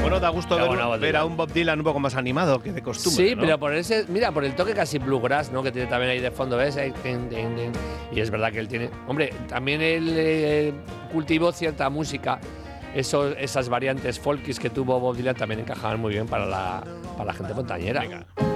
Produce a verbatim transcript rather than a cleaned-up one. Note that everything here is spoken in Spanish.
Bueno, da gusto ver, bueno, ver a un Bob Dylan un poco más animado que de costumbre. Sí, ¿no? pero por ese, mira, por el toque casi bluegrass, ¿no? Que tiene también ahí de fondo, ¿ves? Ahí, tin, tin, tin. Y es verdad que él tiene. Hombre, también él eh, cultivó cierta música. Eso, esas variantes folkies que tuvo Bob Dylan también encajaban muy bien para la, para la gente montañera. Venga.